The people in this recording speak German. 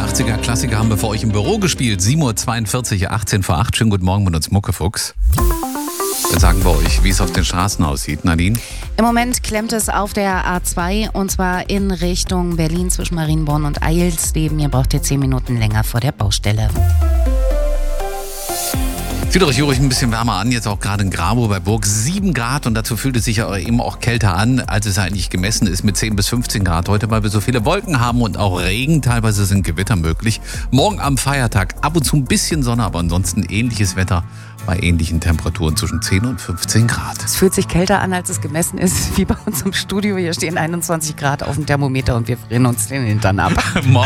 80er-Klassiker haben wir für euch im Büro gespielt. 7.42 Uhr, 18 vor 8. Schönen guten Morgen mit uns Muckefuchs. Dann sagen wir euch, wie es auf den Straßen aussieht. Nadine? Im Moment klemmt es auf der A2 und zwar in Richtung Berlin zwischen Marienborn und Eilsleben. Ihr braucht hier 10 Minuten länger vor der Baustelle. Zieht euch hier ruhig ein bisschen wärmer an, jetzt auch gerade in Grabow bei Burg 7 Grad und dazu fühlt es sich ja eben auch kälter an, als es eigentlich gemessen ist mit 10 bis 15 Grad heute, weil wir so viele Wolken haben und auch Regen, teilweise sind Gewitter möglich. Morgen am Feiertag ab und zu ein bisschen Sonne, aber ansonsten ähnliches Wetter bei ähnlichen Temperaturen zwischen 10 und 15 Grad. Es fühlt sich kälter an, als es gemessen ist, wie bei uns im Studio. Hier stehen 21 Grad auf dem Thermometer und wir frieren uns den Hintern ab. Morgen.